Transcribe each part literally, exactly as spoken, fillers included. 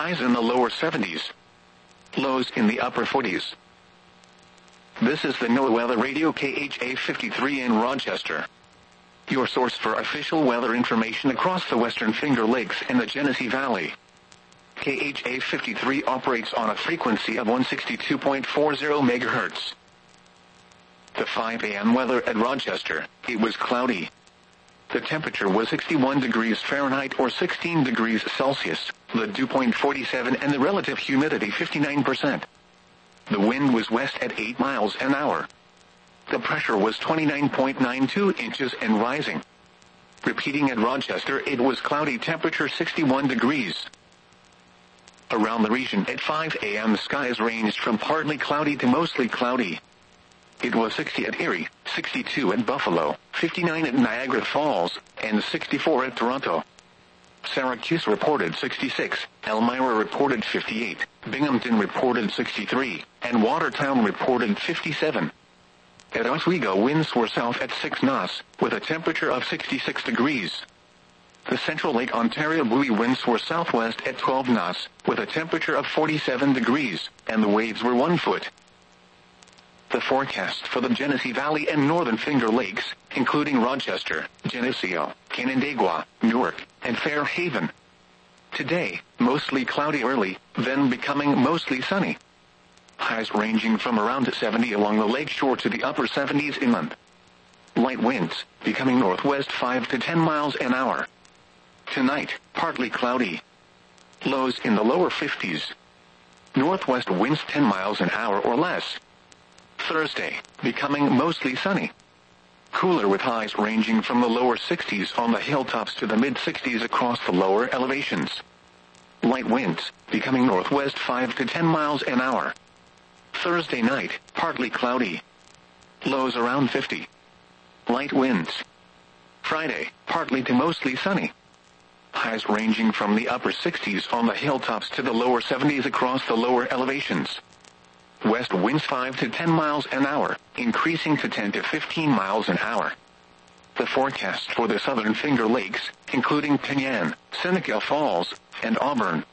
highs in the lower seventies. Lows in the upper forties. This is the NOAA Weather Radio K H A fifty-three in Rochester, your source for official weather information across the Western Finger Lakes and the Genesee Valley. K H A fifty-three operates on a frequency of one sixty-two point four zero megahertz. The five a m weather at Rochester, it was cloudy. The temperature was sixty-one degrees Fahrenheit or sixteen degrees Celsius, the dew point forty-seven and the relative humidity fifty-nine percent. The wind was west at eight miles an hour. The pressure was twenty-nine point nine two inches and rising. Repeating at Rochester, it was cloudy, temperature sixty-one degrees. Around the region at five a m skies ranged from partly cloudy to mostly cloudy. It was sixty at Erie, sixty-two at Buffalo, fifty-nine at Niagara Falls, and sixty-four at Toronto. Syracuse reported sixty-six, Elmira reported fifty-eight, Binghamton reported sixty-three, and Watertown reported fifty-seven. At Oswego, winds were south at six knots, with a temperature of sixty-six degrees. The Central Lake Ontario buoy winds were southwest at twelve knots, with a temperature of forty-seven degrees, and the waves were one foot. The forecast for the Genesee Valley and Northern Finger Lakes, including Rochester, Geneseo, Canandaigua, Newark, and Fairhaven. Today, mostly cloudy early, then becoming mostly sunny. Highs ranging from around seventy along the lakeshore to the upper seventies inland. Light winds, becoming northwest five to ten miles an hour. Tonight, partly cloudy. Lows in the lower fifties. Northwest winds ten miles an hour or less. Thursday, becoming mostly sunny. Cooler with highs ranging from the lower sixties on the hilltops to the mid-sixties across the lower elevations. Light winds, becoming northwest five to ten miles an hour. Thursday night, partly cloudy. Lows around fifty. Light winds. Friday, partly to mostly sunny. Highs ranging from the upper sixties on the hilltops to the lower seventies across the lower elevations. West winds five to ten miles an hour, increasing to ten to fifteen miles an hour. The forecast for the Southern Finger Lakes, including Penyan, Seneca Falls, and Auburn.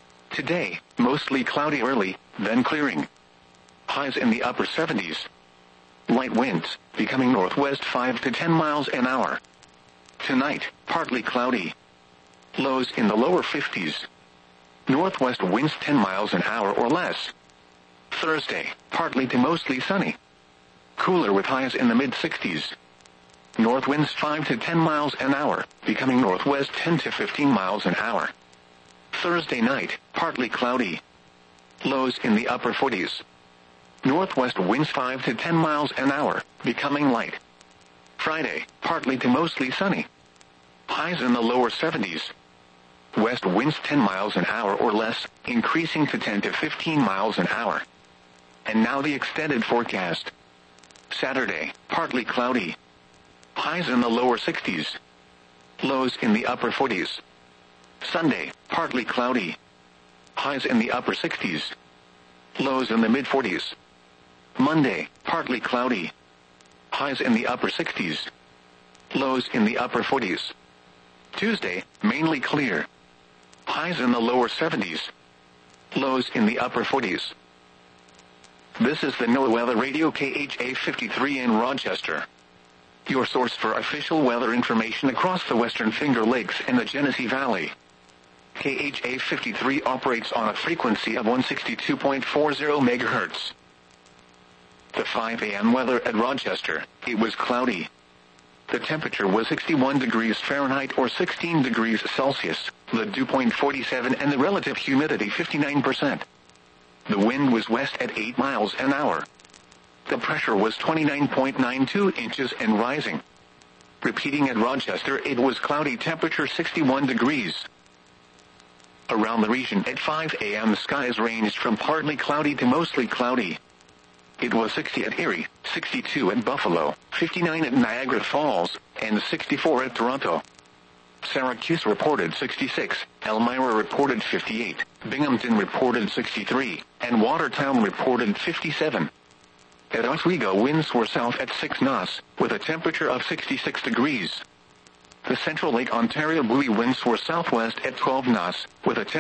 Today, mostly cloudy early, then clearing. Highs in the upper seventies. Light winds, becoming northwest five to ten miles an hour. Tonight, partly cloudy. Lows in the lower fifties. Northwest winds ten miles an hour or less. Thursday, partly to mostly sunny. Cooler with highs in the mid-sixties. North winds five to ten miles an hour, becoming northwest ten to fifteen miles an hour. Thursday night, partly cloudy. Lows in the upper forties. Northwest winds five to ten miles an hour, becoming light. Friday, partly to mostly sunny. Highs in the lower seventies. West winds ten miles an hour or less, increasing to ten to fifteen miles an hour. And now the extended forecast. Saturday, partly cloudy. Highs in the lower sixties. Lows in the upper forties. Sunday, partly cloudy. Highs in the upper sixties. Lows in the mid-forties. Monday, partly cloudy. Highs in the upper sixties. Lows in the upper forties. Tuesday, mainly clear. Highs in the lower seventies. Lows in the upper forties. This is the NOAA Weather Radio K H A fifty-three in Rochester, your source for official weather information across the Western Finger Lakes and the Genesee Valley. K H A fifty-three operates on a frequency of one sixty-two point four zero megahertz. The five a m weather at Rochester, it was cloudy. The temperature was sixty-one degrees Fahrenheit or sixteen degrees Celsius, the dew point forty-seven and the relative humidity fifty-nine percent. The wind was west at eight miles an hour. The pressure was twenty-nine point nine two inches and rising. Repeating at Rochester, it was cloudy, temperature sixty-one degrees. Around the region at five a m skies ranged from partly cloudy to mostly cloudy. It was sixty at Erie, sixty-two at Buffalo, fifty-nine at Niagara Falls, and sixty-four at Toronto. Syracuse reported sixty-six, Elmira reported fifty-eight, Binghamton reported sixty-three, and Watertown reported fifty-seven. At Oswego, winds were south at six knots, with a temperature of sixty-six degrees. The Central Lake Ontario buoy winds were southwest at twelve knots, with a temperature